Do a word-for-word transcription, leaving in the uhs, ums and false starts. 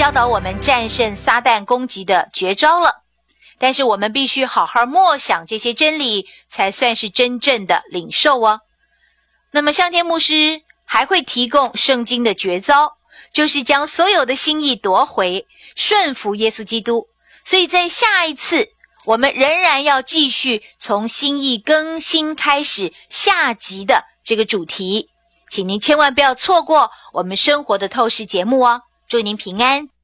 教导我们战胜撒旦攻击的绝招了。但是我们必须好好默想这些真理，才算是真正的领受哦。那么向天牧师还会提供圣经的绝招，就是将所有的心意夺回，顺服耶稣基督。所以在下一次，我们仍然要继续从心意更新开始下集的这个主题，请您千万不要错过我们生活的透视节目哦。祝您平安。